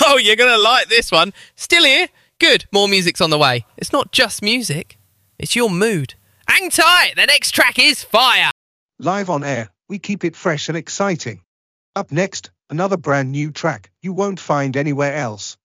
Oh, you're going to like this one. Still here? Good. More music's on the way. It's not just music. It's your mood. Hang tight. The next track is fire. Live on air, we keep it fresh and exciting. Up next, another brand new track you won't find anywhere else.